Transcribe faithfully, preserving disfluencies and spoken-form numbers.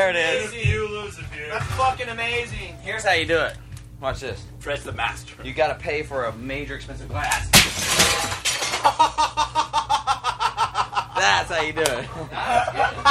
There it is. You lose it, dude. That's fucking amazing. Here's how you do it. Watch this. Fred's the master. You gotta pay for a major expensive glass. That's how you do it.